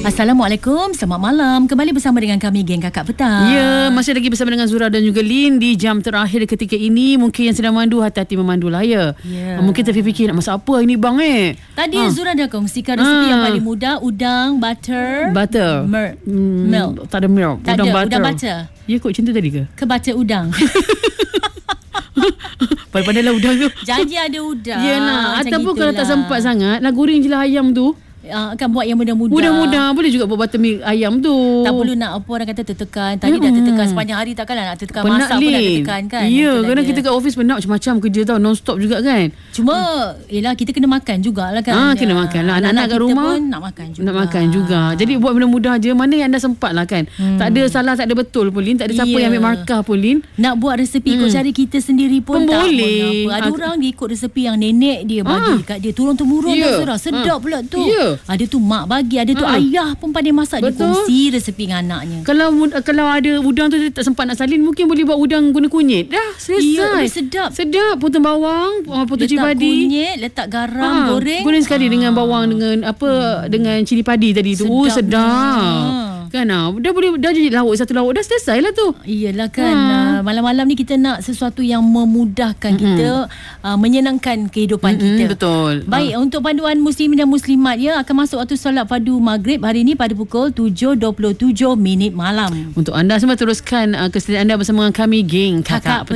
Assalamualaikum, selamat malam. Kembali bersama dengan kami, Geng Kakak Petang. Ya, masih lagi bersama dengan Zura dan juga Lin di jam terakhir ketika ini. Mungkin yang sedang memandu, hati-hati memandulah ya. Mungkin terfikir nak masak apa ini bang Tadi Zura dah kongsikan resepi yang paling mudah. Udang, butter. Milk. Tak ada milk. Tak Udang ada, butter. udang butter. Ya kot macam tu tadi ke? Ke butter udang. Pandai-pandai lah udang tu. Janji ada udang. Ya nak. Macam Ataupun kalau tak gitulah. sempat sangat, nak goreng je lah ayam tu. Akan buat yang mudah-mudah. Mudah-mudah. Boleh juga buat buttermilk ayam tu. Tak perlu nak apa orang kata tertekan. Tadi dah tertekan sepanjang hari, takkanlah nak tertekan. Penat, masak pun nak Lin. tertekan kan. Ya, Itulah kadang dia. kita kat office penat macam-macam kerja tau. Non-stop juga kan. Cuma yelah, kita kena makan jugalah kan. Kena makan lah. Anak-anak kat kita rumah pun nak makan juga. Nak makan juga. Jadi buat mudah-mudah je. Mana yang anda sempat lah kan. Tak ada salah, tak ada betul pun Lin. Tak ada siapa yang ambil markah pun Lin. Nak buat resepi ikut cara kita sendiri pun tak boleh. mengapa. Ada orang dia ikut resepi yang nenek dia bagi kat dia, turun-temurun dah Zura. Sedap pula tu. Ada tu mak bagi, ada tu ayah pun pandai masak. Dia kongsi resepi dengan anaknya. Kalau ada udang tu tak sempat nak salin, mungkin boleh buat udang guna kunyit. Dah selesai. Sedap. Sedap. Potong bawang, potong cili Letak padi. kunyit, letak garam, goreng. Goreng sekali dengan bawang, dengan dengan cili padi tadi tu. Sedap. Kan dah jadi lauk, satu lauk dah selesai lah tu. Iyalah kan. Malam-malam ni kita nak sesuatu yang memudahkan kita, menyenangkan kehidupan kita. Betul. Baik, untuk panduan muslimin dan muslimat ya, akan masuk waktu solat fardu maghrib hari ini pada pukul 7.27 malam. Untuk anda semua teruskan kesetiaan anda bersama dengan kami, Geng Kakak Petang.